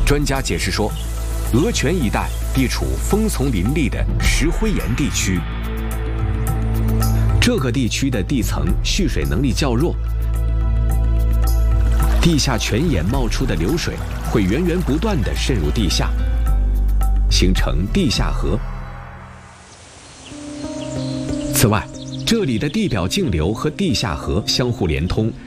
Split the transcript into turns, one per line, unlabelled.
专家解释说，鹅泉一带地处枫丛林立的石灰岩地区，这个地区的地层蓄水能力较弱，地下泉眼冒出的流水会源源不断地渗入地下，形成地下河。此外，这里的地表径流和地下河相互连通，